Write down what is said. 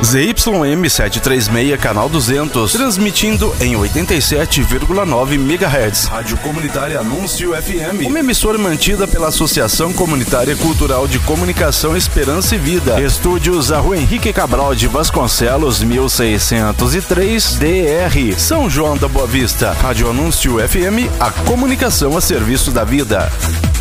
ZYM 736, canal 200, transmitindo em 87,9 MHz. Rádio Comunitária Anúncio FM, uma emissora mantida pela Associação Comunitária Cultural de Comunicação Esperança e Vida. Estúdios a Rua Henrique Cabral de Vasconcelos, 1603, DR, São João da Boa Vista. Rádio Anúncio FM, a comunicação a serviço da vida.